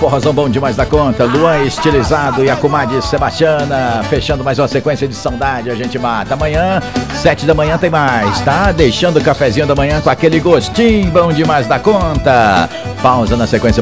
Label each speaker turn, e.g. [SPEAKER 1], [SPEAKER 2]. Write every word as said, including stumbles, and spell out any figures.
[SPEAKER 1] forrozão bom demais da conta. Luan estilizado e a comadre Sebastiana, fechando mais uma sequência de saudade, a gente mata. Amanhã, sete da manhã tem mais, tá? Deixando o cafezinho da manhã com aquele gostinho bom demais da conta. Pausa na sequência.